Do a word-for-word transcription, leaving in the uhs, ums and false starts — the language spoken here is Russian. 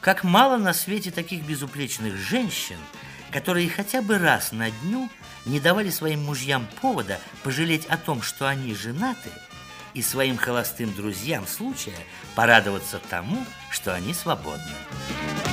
Как мало на свете таких безупречных женщин, которые хотя бы раз на дню не давали своим мужьям повода пожалеть о том, что они женаты, и своим холостым друзьям случая порадоваться тому, что они свободны.